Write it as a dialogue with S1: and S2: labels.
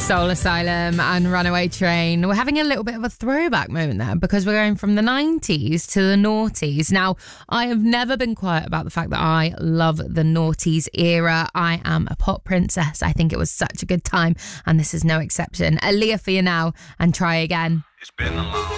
S1: Soul Asylum and Runaway Train. We're having a little bit of a throwback moment there because we're going from the 90s to the noughties. Now, I have never been quiet about the fact that I love the noughties era. I am a pop princess. I think it was such a good time, and this is no exception. Aaliyah for you now, and Try Again.
S2: It's been a long